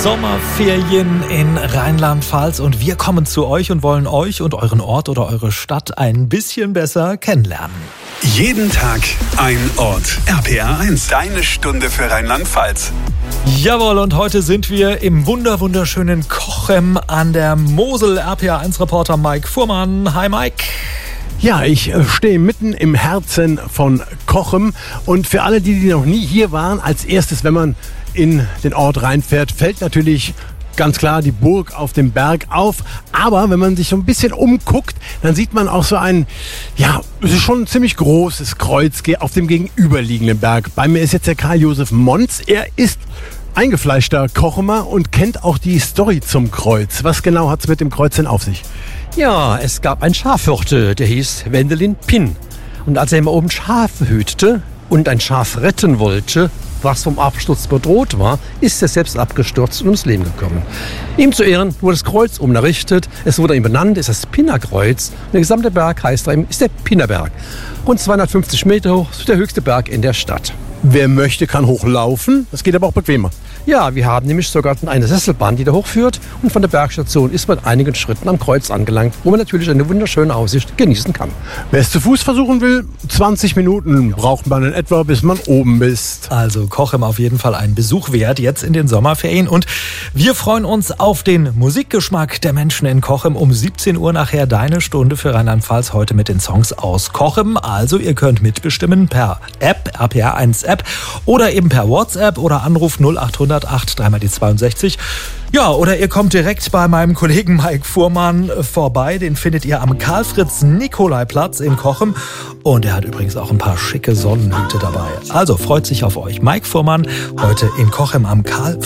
Sommerferien in Rheinland-Pfalz und wir kommen zu euch und wollen euch und euren Ort oder eure Stadt ein bisschen besser kennenlernen. Jeden Tag ein Ort. RPR 1, deine Stunde für Rheinland-Pfalz. Jawohl, und heute sind wir im wunderschönen Cochem an der Mosel. RPR 1 Reporter Mike Fuhrmann. Hi Mike. Ja, ich stehe mitten im Herzen von Cochem und für alle, die noch nie hier waren, als erstes, wenn man in den Ort reinfährt, fällt natürlich ganz klar die Burg auf dem Berg auf. Aber wenn man sich so ein bisschen umguckt, dann sieht man auch so ein, ja, es ist schon ein ziemlich großes Kreuz auf dem gegenüberliegenden Berg. Bei mir ist jetzt der Karl-Josef Monz. Er ist eingefleischter Cochemer und kennt auch die Story zum Kreuz. Was genau hat es mit dem Kreuz denn auf sich? Ja, es gab einen Schafhirte, der hieß Wendelin Pinn. Und als er immer oben Schafe hütete und ein Schaf retten wollte, was vom Absturz bedroht war, ist er selbst abgestürzt und ums Leben gekommen. Ihm zu Ehren wurde das Kreuz oben errichtet, es wurde ihm benannt, ist das Pinnerkreuz. Und der gesamte Berg heißt er, ist der Pinnerberg. Rund 250 Meter hoch, ist der höchste Berg in der Stadt. Wer möchte, kann hochlaufen. Das geht aber auch bequemer. Ja, wir haben nämlich sogar eine Sesselbahn, die da hochführt. Und von der Bergstation ist man einigen Schritten am Kreuz angelangt, wo man natürlich eine wunderschöne Aussicht genießen kann. Wer es zu Fuß versuchen will, 20 Minuten braucht man in etwa, bis man oben ist. Also Cochem auf jeden Fall ein Besuch wert, jetzt in den Sommerferien. Und wir freuen uns auf den Musikgeschmack der Menschen in Cochem. Um 17 Uhr nachher deine Stunde für Rheinland-Pfalz, heute mit den Songs aus Cochem. Also ihr könnt mitbestimmen per App, RPR 1 App, oder eben per WhatsApp oder Anruf 0800 8 3 mal die 62. Ja, oder ihr kommt direkt bei meinem Kollegen Mike Fuhrmann vorbei. Den findet ihr am Karl-Fritz-Nikolai-Platz in Cochem. Und er hat übrigens auch ein paar schicke Sonnenhüte dabei. Also freut sich auf euch. Mike Fuhrmann heute in Cochem am Karl-Fritz